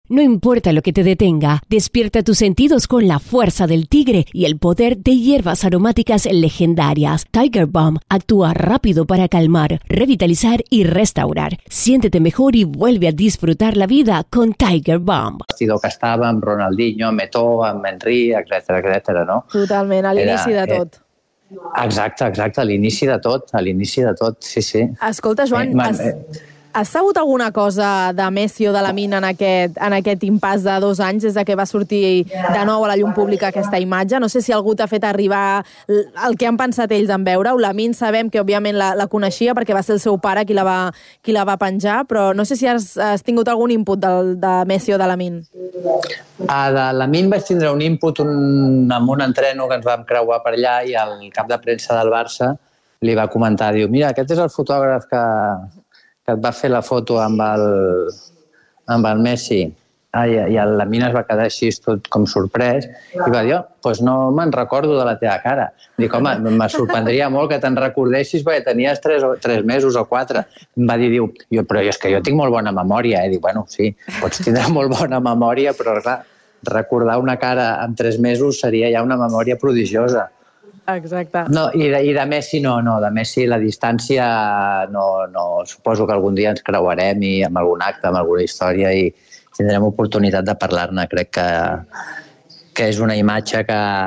No importa lo que te detenga, despierta tus sentidos con la fuerza del tigre y el poder de hierbas aromáticas legendarias. Tiger Balm actúa rápido para calmar, revitalizar y restaurar. Siéntete mejor y vuelve a disfrutar la vida con Tiger Balm. El vestidor que estava amb Ronaldinho, amb Eto'o, amb Henry, etc., no? Totalment, a l'inici de tot. Exacte, a l'inici de tot, sí. Escolta, Joan, has sabut alguna cosa de Messi o de Lamine en aquest impàs de 2 anys des que va sortir de nou a la llum pública aquesta imatge? No sé si algú t'ha fet arribar el que han pensat ells en veure-ho. Lamine sabem que, òbviament, la coneixia perquè va ser el seu pare qui la va penjar, però no sé si has tingut algun input de Messi o de Lamine. De Lamine vaig tindre un input amb un entreno que ens vam creuar per allà i el cap de premsa del Barça li va comentar, diu, mira, aquest és el fotògraf que et va fer la foto amb el Messi. I el Lamine es va quedar així tot com sorprès i va dir, doncs no me'n recordo de la teva cara. Dic, home, me sorprendria molt que te'n recordessis perquè tenies 3 mesos o 4. Em va dir, però és que jo tinc molt bona memòria. Dic, bueno, sí, pots tindre molt bona memòria, però clar, recordar una cara en 3 mesos seria ja una memòria prodigiosa. Exacte. No, i de Messi no, de Messi la distància no, suposo que algun dia ens creuarem i amb algun acte, amb alguna història i tindrem oportunitat de parlar-ne. Crec que és una imatge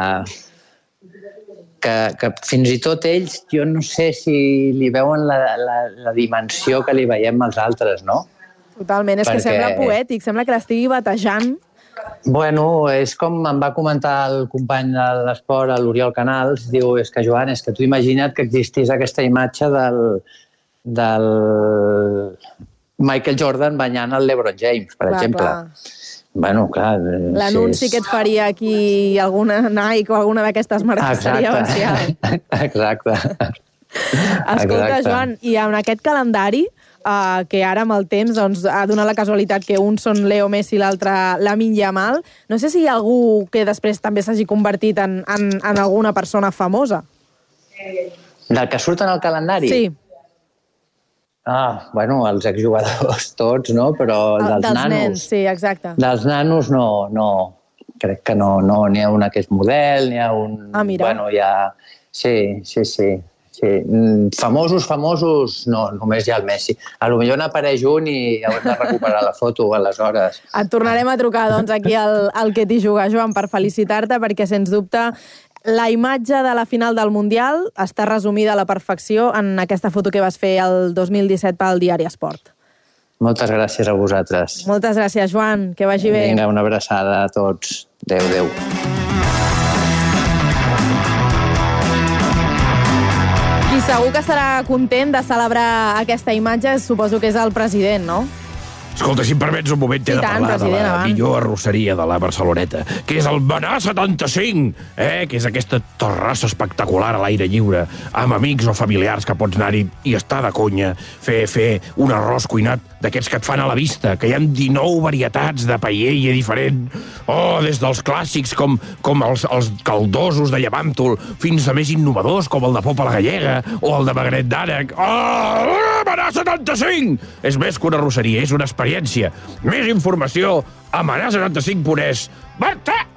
que fins i tot ells, jo no sé si li veuen la dimensió que li veiem als altres, no? Totalment, és que sembla poètic, sembla que l'estigui batejant. Bueno, és com em va comentar el company de l'esport, l'Oriol Canals, diu, és que Joan, és que tu imagina't que existís aquesta imatge del Michael Jordan banyant el LeBron James, per exemple. Bueno, clar... L'anunci que et faria aquí alguna Nike o alguna d'aquestes marques seria bestial. Exacte. Escolta, Joan, i en aquest calendari, que ara amb el temps ha donat la casualitat que uns són Leo Messi i l'altre Lamine Yamal, no sé si hi ha algú que després també s'hagi convertit en alguna persona famosa. Del que surten al calendari? Sí. Bueno, els exjugadors tots, no? Però dels nanos... nens, sí, exacte. Dels nanos no. Crec que no. N'hi ha un que és model, n'hi ha un... Mira. Bueno, hi ha... Sí. Famosos, no, només hi ha el Messi. Potser n'apareix un i haurem de recuperar la foto aleshores. Et tornarem a trucar, doncs, aquí al Que t'hi juga, Joan, per felicitar-te, perquè, sens dubte, la imatge de la final del Mundial està resumida a la perfecció en aquesta foto que vas fer el 2017 pel diari Esport. Moltes gràcies a vosaltres. Moltes gràcies, Joan. Que vagi bé. Vinga, una abraçada a tots. Adéu. I segur que estarà content de celebrar aquesta imatge, suposo que és el president, no? Escolta, si em permets un moment, t'he de parlar de la millor arrosseria de la Barceloneta, que és el Benà 75, que és aquesta terrassa espectacular a l'aire lliure, amb amics o familiars que pots anar-hi i estar de conya, fer un arròs cuinat d'aquests que et fan a la vista, que hi ha 19 varietats de paella diferent, des dels clàssics com els caldosos de llamàntol, fins a més innovadors com el de popa a la gallega o el de magret d'ànec. Benà 75! És més que una arrosseria, és una experiència. Més informació a benà75.es. Marta!